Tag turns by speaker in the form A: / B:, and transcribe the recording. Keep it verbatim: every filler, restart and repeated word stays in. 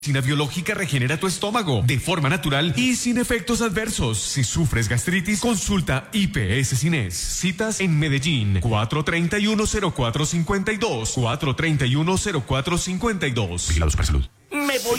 A: Medicina biológica regenera tu estómago de forma natural y sin efectos adversos. Si sufres gastritis, consulta I P S Cines. Citas en Medellín, cuatro treinta y uno, cero cuatro cincuenta y dos, cuatro treinta y uno, cero cuatro cincuenta y dos.
B: Vigilados para salud.
C: Me voy